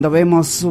Cuando vemos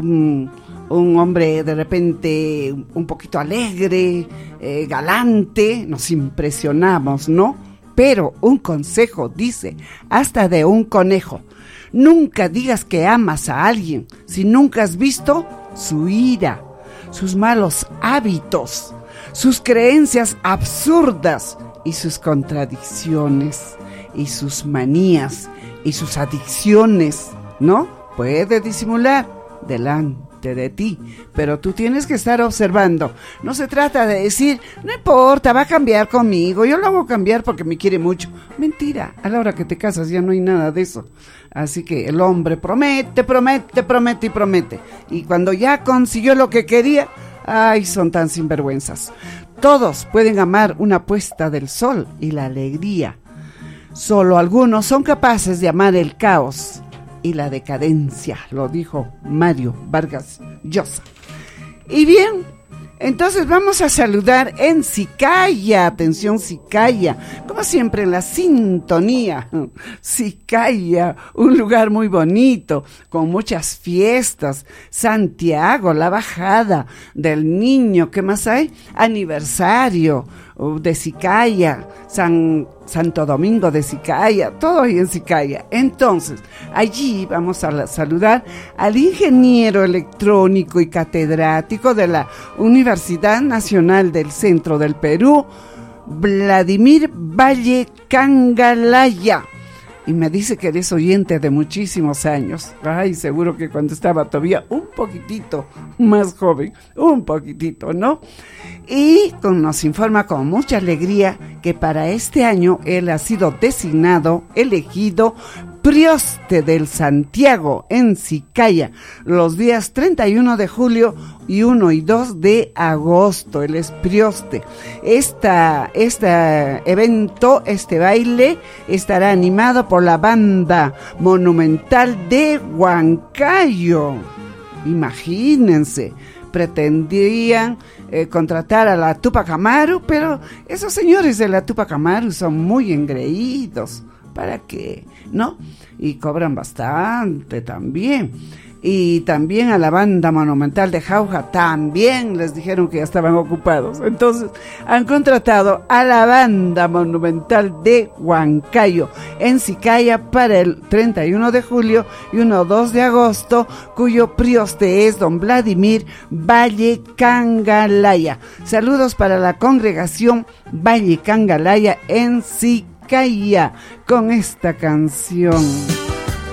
un hombre de repente un poquito alegre, galante, nos impresionamos, ¿no? Pero un consejo dice, hasta de un conejo: nunca digas que amas a alguien si nunca has visto su ira, sus malos hábitos, sus creencias absurdas y sus contradicciones y sus manías y sus adicciones, ¿no? Puede disimular delante de ti, pero tú tienes que estar observando. No se trata de decir, no importa, va a cambiar conmigo, yo lo hago cambiar porque me quiere mucho. Mentira, a la hora que te casas ya no hay nada de eso. Así que el hombre promete, promete, promete y promete. Y cuando ya consiguió lo que quería, ay, son tan sinvergüenzas. Todos pueden amar una puesta del sol y la alegría. Solo algunos son capaces de amar el caos y la decadencia, lo dijo Mario Vargas Llosa. Y bien, entonces vamos a saludar en Sicaya. Atención, Sicaya, como siempre en la sintonía. Sicaya, un lugar muy bonito, con muchas fiestas. Santiago, la bajada del niño, ¿qué más hay? Aniversario de Sicaya, Santo Domingo de Sicaya, todo ahí en Sicaya. Entonces, allí vamos a saludar al ingeniero electrónico y catedrático de la Universidad Nacional del Centro del Perú, Vladimir Valle Cangalaya. Y me dice que eres oyente de muchísimos años. Ay, seguro que cuando estaba todavía un poquitito más joven, un poquitito, ¿no? Y nos informa con mucha alegría que para este año él ha sido elegido Prioste del Santiago en Sicaya, los días 31 de julio y 1 y 2 de agosto. Él es Prioste. Este evento, este baile, estará animado por la Banda Monumental de Huancayo. Imagínense, pretendían contratar a la Tupac Amaru, pero esos señores de la Tupac Amaru son muy engreídos. ¿Para qué? ¿No? Y cobran bastante también. Y también a la Banda Monumental de Jauja también les dijeron que ya estaban ocupados. Entonces han contratado a la Banda Monumental de Huancayo en Sicaya para el 31 de julio y 1-2 de agosto, cuyo prioste es don Vladimir Valle Cangalaya. Saludos para la congregación Valle Cangalaya en Sicaya con esta canción.